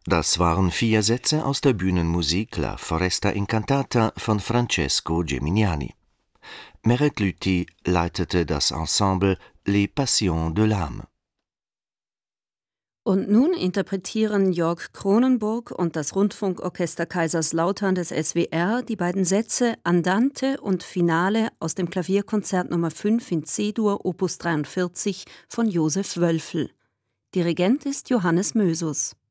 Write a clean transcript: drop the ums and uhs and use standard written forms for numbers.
Das waren 4 Sätze aus der Bühnenmusik La Foresta Incantata von Francesco Geminiani. Meret Lüthi leitete das Ensemble Les Passions de l'âme. Und nun interpretieren Jörg Cronenburg und das Rundfunkorchester Kaiserslautern des SWR die beiden Sätze Andante und Finale aus dem Klavierkonzert Nr. 5 in C-Dur Opus 43 von Josef Wölfel. Dirigent ist Johannes Mösus.